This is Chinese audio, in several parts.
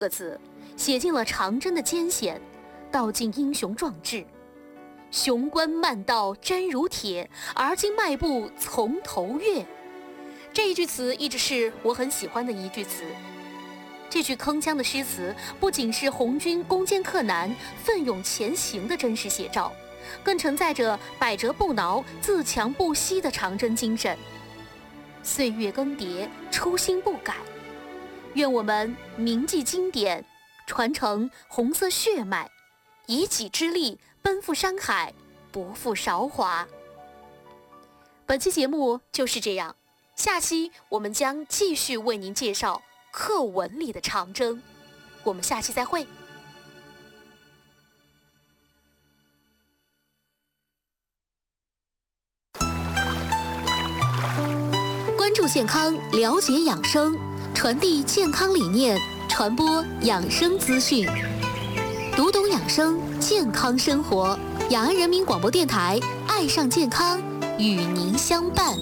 个字写尽了长征的艰险，道尽英雄壮志。雄关漫道真如铁，而今迈步从头越。这一句词一直是我很喜欢的一句词。这句铿锵的诗词不仅是红军攻坚克难、奋勇前行的真实写照，更承载着百折不挠、自强不息的长征精神。岁月更迭，初心不改。愿我们铭记经典，传承红色血脉，以己之力奔赴山海，不负韶华。本期节目就是这样，下期我们将继续为您介绍课文里的长征。我们下期再会。关注健康，了解养生，传递健康理念，传播养生资讯，读懂养生，健康生活。雅安人民广播电台，爱上健康，与您相伴。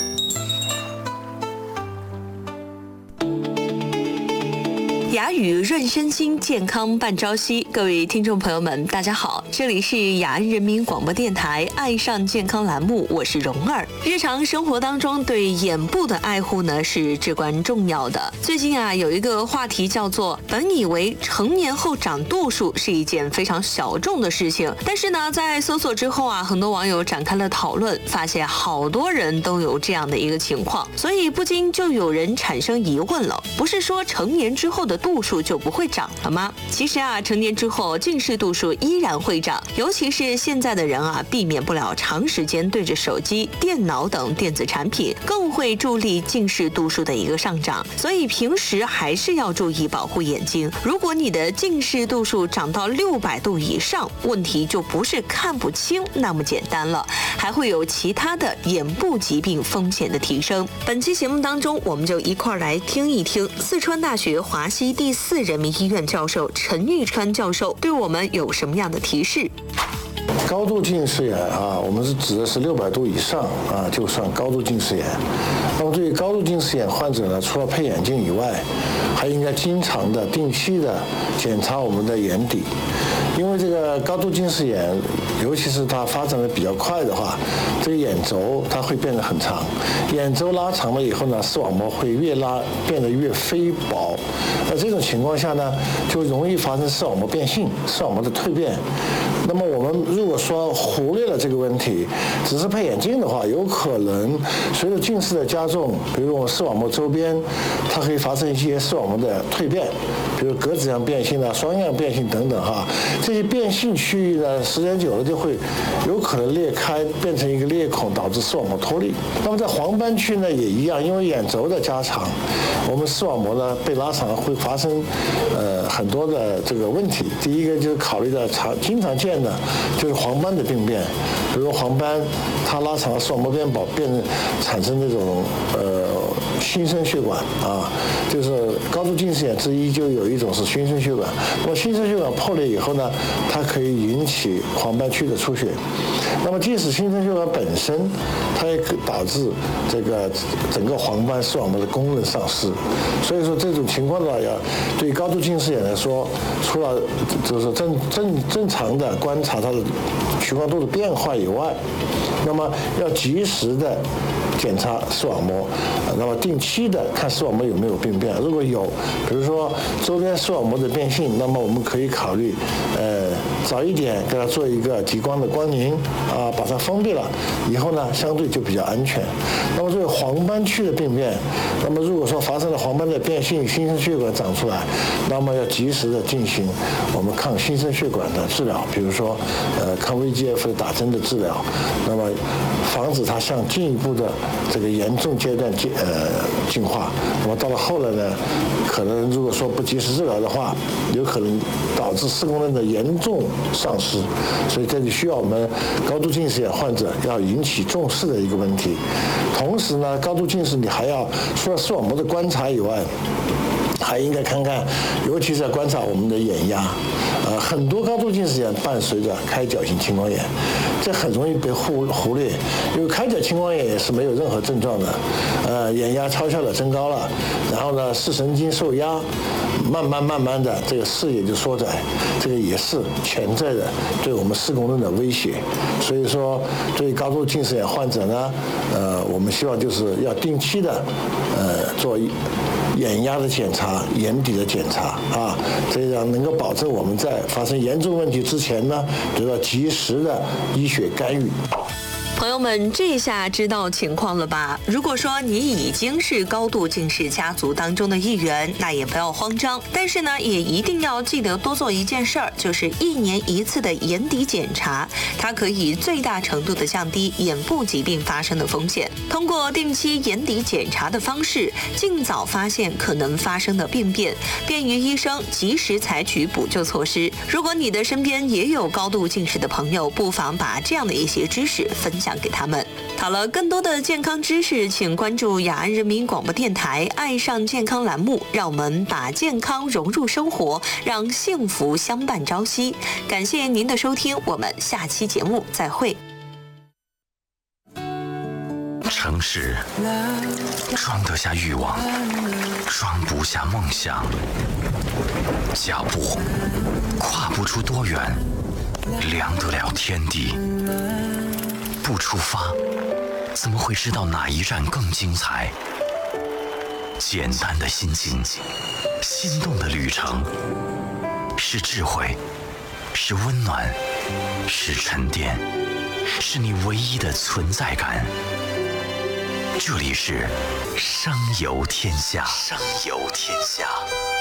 雅语润身心，健康伴朝夕。各位听众朋友们，大家好，这里是雅安人民广播电台爱上健康栏目，我是蓉儿。日常生活当中对眼部的爱护呢是至关重要的。最近有一个话题叫做本以为成年后长度数是一件非常小众的事情，但是呢在搜索之后很多网友展开了讨论，发现好多人都有这样的一个情况，所以不禁就有人产生疑问了，不是说成年之后的度数就不会长了吗？其实成年之后近视度数依然会长，尤其是现在的人避免不了长时间对着手机、电脑等电子产品，更会助力近视度数的一个上涨。所以平时还是要注意保护眼睛。如果你的近视度数涨到600度以上，问题就不是看不清那么简单了，还会有其他的眼部疾病风险的提升。本期节目当中，我们就一块来听一听四川大学华西第4人民医院教授陈玉川教授对我们有什么样的提示。 高度近视眼我们是指的是600度以上就算高度近视眼。那么对于高度近视眼患者呢，除了配眼镜以外，还应该经常的、定期的检查我们的眼底，因为这个高度近视眼，尤其是它发展的比较快的话，这个眼轴它会变得很长，眼轴拉长了以后呢，视网膜会越拉变得越飞薄。那这种情况下呢，就容易发生视网膜变性、视网膜的蜕变。那么我们如果说忽略了这个问题，只是配眼镜的话，有可能随着近视的加重，比如我们视网膜周边，它可以发生一些视网膜的蜕变，比如格子样变性双样变性等等这些变性区域呢，时间久了就会有可能裂开，变成一个裂孔，导致视网膜脱离。那么在黄斑区呢也一样，因为眼轴的加长，我们视网膜呢被拉长会发生很多的这个问题。第一个就是考虑到经常见的就是黄斑的病变，比如黄斑它拉长了视网膜变薄，产生这种新生血管就是高度近视眼之一，就有一种是新生血管。那么新生血管破裂以后呢，它可以引起黄斑区的出血。那么即使新生血管本身，它也可导致这个整个黄斑视网膜的功能丧失。所以说这种情况的话，对于高度近视眼来说，除了就是正常的观察它的屈光度的变化以外，那么要及时的检查视网膜，那么定期的看视网膜有没有病变。如果有，比如说周边视网膜的变性，那么我们可以考虑早一点给它做一个极光的光凝把它封闭了以后呢，相对就比较安全。那么这个黄斑区的病变，那么如果说发生了黄斑的变性，新生血管长出来，那么要及时的进行我们抗新生血管的治疗，比如说抗 VEGF 的打针的治疗，那么防止它向进一步的这个严重阶段进化。那么到了后来呢，可能如果说不及时治疗的话，有可能导致视功能的严重丧失。所以这里需要我们高度近视眼患者要引起重视的一个问题。同时呢，高度近视你还要除了视网膜的观察以外，还应该看看，尤其是要观察我们的眼压。很多高度近视眼伴随着开角性青光眼，这很容易被忽略。因为开角青光眼也是没有任何症状的，眼压超效的增高了，然后呢视神经受压， 慢慢的这个视野就缩窄，这个也是潜在的对我们视功能的威胁。所以说，对于高度近视眼患者呢，我们希望就是要定期的做眼压的检查、眼底的检查啊，这样能够保证我们在发生严重问题之前呢，得到及时的医学干预。 朋友们，这下知道情况了吧？如果说你已经是高度近视家族当中的一员，那也不要慌张。但是呢，也一定要记得多做一件事儿，就是1年1次的眼底检查，它可以最大程度的降低眼部疾病发生的风险。通过定期眼底检查的方式，尽早发现可能发生的病变，便于医生及时采取补救措施。如果你的身边也有高度近视的朋友，不妨把这样的一些知识分享给他们。好了，更多的健康知识，请关注雅安人民广播电台爱上健康栏目，让我们把健康融入生活，让幸福相伴朝夕。感谢您的收听，我们下期节目再会。 城市装得下欲望，装不下梦想，脚步跨不出多远，量得了天地。不出发，怎么会知道哪一站更精彩？简单的心境，心动的旅程，是智慧，是温暖，是沉淀，是你唯一的存在感。这里是声游天下，声游天下。